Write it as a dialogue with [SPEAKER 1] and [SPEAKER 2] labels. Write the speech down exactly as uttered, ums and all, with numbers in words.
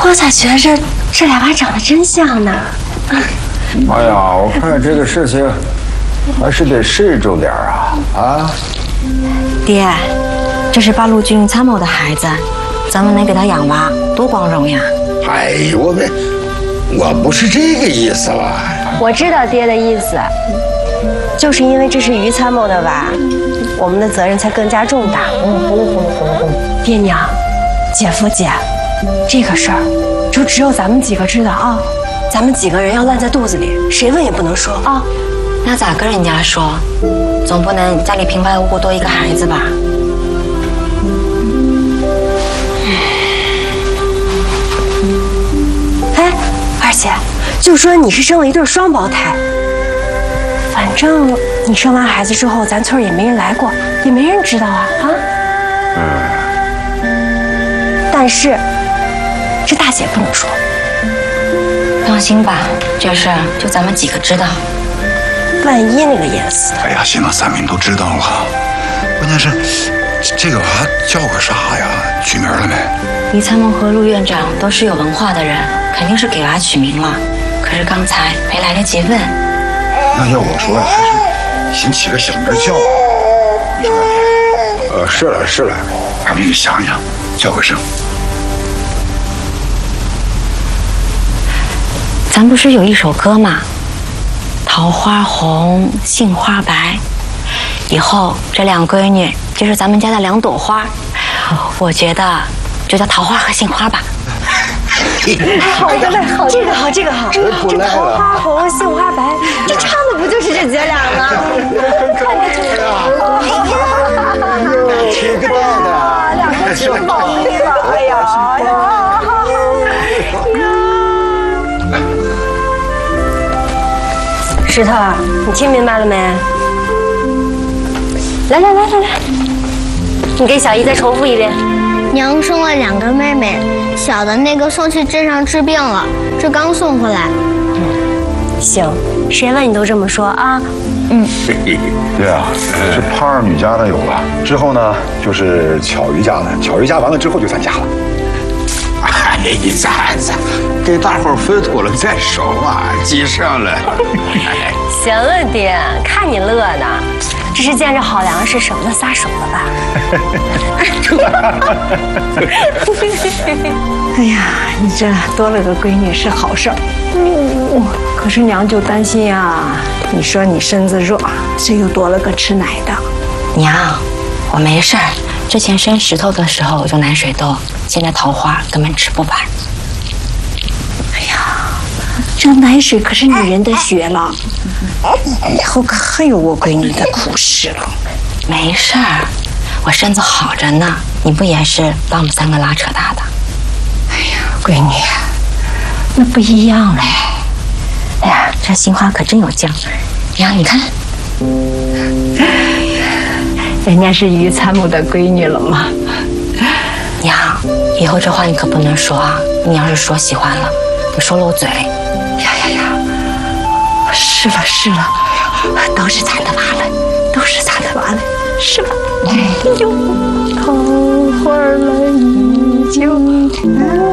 [SPEAKER 1] 我咋觉着这俩娃长得真像呢？
[SPEAKER 2] 哎呀，我看这个事情还是得慎重点啊！啊，
[SPEAKER 3] 爹，这是八路军参谋的孩子，咱们能给他养娃，多光荣呀！
[SPEAKER 2] 哎，我们我不是这个意思了。
[SPEAKER 1] 我知道爹的意思，就是因为这是于参谋的娃，我们的责任才更加重大。爹娘，姐夫姐，这个事儿就只有咱们几个知道啊。咱们几个人要烂在肚子里，谁问也不能说啊。
[SPEAKER 3] 那咋跟人家说？总不能家里平白无故多一个孩子吧？
[SPEAKER 1] 哎，二姐，就说你是生了一对双胞胎，反正你生完孩子之后，咱村也没人来过，也没人知道啊啊。嗯。但是这大姐不能说。
[SPEAKER 3] 放心吧，这事儿就咱们几个知道。
[SPEAKER 1] 万一那个淹死的……
[SPEAKER 4] 哎呀，行了，咱们都知道了。关键是这个娃叫个啥呀？取名了没？
[SPEAKER 3] 于参谋和陆院长都是有文化的人，肯定是给娃取名了。可是刚才没来得及问。
[SPEAKER 4] 那要我说，还是先起个小名叫。你说呢？
[SPEAKER 2] 呃，是了是了，
[SPEAKER 4] 俺们你想想，叫个声。
[SPEAKER 3] 咱不是有一首歌吗？桃花红，杏花白，以后这两闺女就是咱们家的两朵花，我觉得就叫桃花和杏花吧。
[SPEAKER 1] 哎，好的嘞，好，这个好，这个好，这桃花红，杏花白，这唱的不就是这姐俩吗？看看这个，
[SPEAKER 2] 挺个蛋的，
[SPEAKER 1] 两个挺宝贝吧？哎呀呀！石头，你听明白了没？来来来来来，你给小姨再重复一遍。
[SPEAKER 5] 娘生了两个妹妹，小的那个送去镇上治病了，这刚送回来。
[SPEAKER 1] 嗯，行，谁问你都这么说啊。嗯。
[SPEAKER 4] 对啊，这胖二女家的有了，之后呢就是巧鱼家的，巧鱼家完了之后就咱家了。
[SPEAKER 2] 哎，咱咱给大伙分妥了再说嘛，急上了。
[SPEAKER 1] 行了，爹，看你乐的，这是见着好粮食舍不得撒手了吧？
[SPEAKER 6] 哎呀，你这多了个闺女是好事儿，嗯，可是娘就担心呀。你说你身子弱，这又多了个吃奶的。
[SPEAKER 3] 娘，我没事儿。之前生石头的时候用奶水多，现在桃花根本吃不完。
[SPEAKER 6] 哎呀，这奶水可是女人的血了，以后可有我闺女的苦事了。
[SPEAKER 3] 没事儿，我身子好着呢。你不也是把我们三个拉扯大的？
[SPEAKER 6] 哎呀，闺女，那不一样嘞。
[SPEAKER 3] 哎呀，这杏花可真有酱。娘，你看。
[SPEAKER 6] 人家是于参谋的闺女了吗？
[SPEAKER 3] 娘，以后这话你可不能说啊！你要是说喜欢了，你说漏嘴。
[SPEAKER 6] 呀呀呀！是了是了，都是咱的娃了，都是咱的娃了，是吧？哎呦，桃花来依旧。